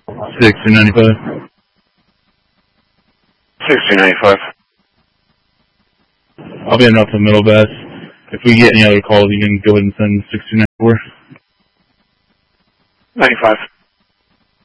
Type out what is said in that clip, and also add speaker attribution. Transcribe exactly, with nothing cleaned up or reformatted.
Speaker 1: six two ninety-five.
Speaker 2: six two ninety-five.
Speaker 1: I'll be in up to Middle Bass. If we get any other calls, you can go ahead and send six two nine four.
Speaker 2: ninety-five.